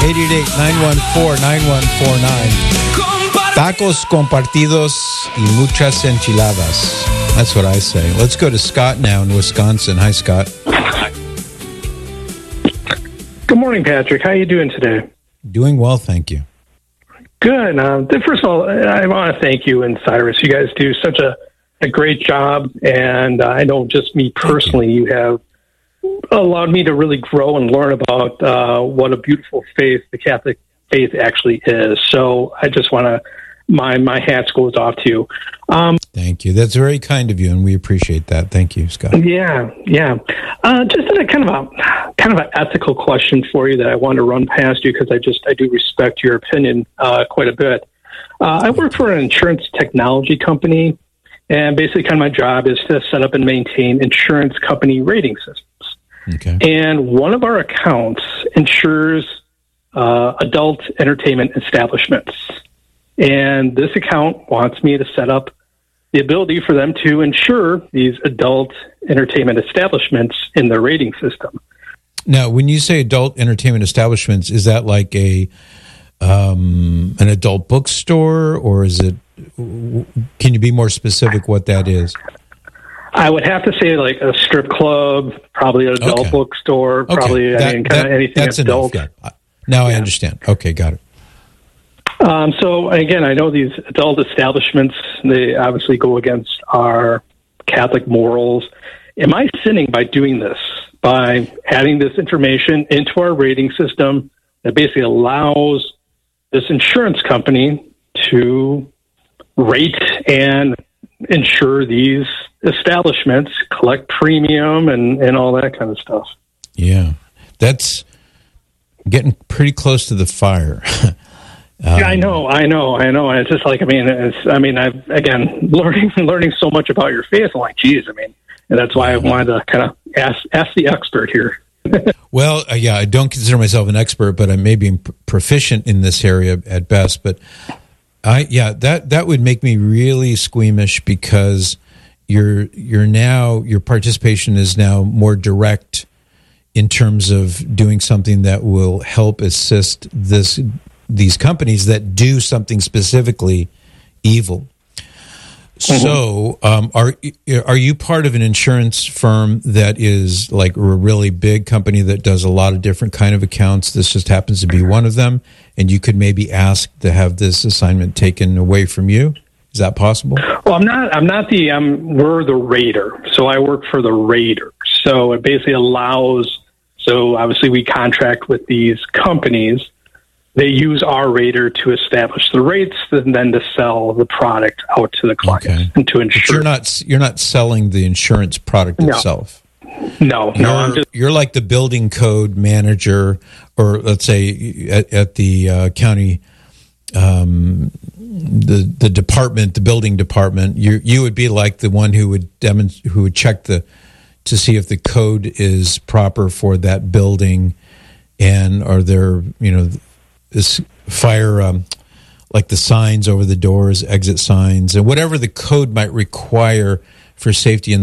888-914-9149. Tacos compartidos y muchas enchiladas. That's what I say. Let's go to Scott now in Wisconsin. Hi, Scott. Good morning, Patrick. How are you doing today? Doing well, thank you. Good. First of all, I want to thank you and Cyrus. You guys do such a great job, and I know just me personally, you have allowed me to really grow and learn about what a beautiful faith the Catholic faith actually is. So I just want to, my hat goes off to you. Thank you. That's very kind of you, and we appreciate that. Thank you, Scott. Yeah. Just a kind of an ethical question for you that I want to run past you because I do respect your opinion quite a bit. I work for an insurance technology company, and basically, kind of my job is to set up and maintain insurance company rating systems. Okay. And one of our accounts insures adult entertainment establishments. And this account wants me to set up the ability for them to insure these adult entertainment establishments in their rating system. Now, when you say adult entertainment establishments, is that like an adult bookstore, or is it? Can you be more specific what that is? I would have to say like a strip club, probably an adult bookstore, probably anything adult. Enough, yeah. Now I understand. Okay, got it. So again, I know these adult establishments, they obviously go against our Catholic morals. Am I sinning by doing this, by adding this information into our rating system that basically allows this insurance company to rate and insure these establishments, collect premium and all that kind of stuff? Yeah, that's getting pretty close to the fire. Yeah, I know. And it's just like, I've again learning so much about your faith. I'm like, geez, and that's why I wanted to kind of ask the expert here. Well, I don't consider myself an expert, but I may be proficient in this area at best. But that would make me really squeamish because your participation is now more direct in terms of doing something that will help assist these companies that do something specifically evil. So, are you part of an insurance firm that is like a really big company that does a lot of different kind of accounts? This just happens to be one of them, and you could maybe ask to have this assignment taken away from you. Is that possible? Well, we're the rater, so I work for the rater. So it basically allows. So obviously, we contract with these companies. They use our rater to establish the rates and then to sell the product out to the clients and to insure. But you're not selling the insurance product itself. No. You're like the building code manager, or let's say at the county, the department, the building department. You would be like the one who would check to see if the code is proper for that building, and are there this fire, like the signs over the doors, exit signs, and whatever the code might require for safety in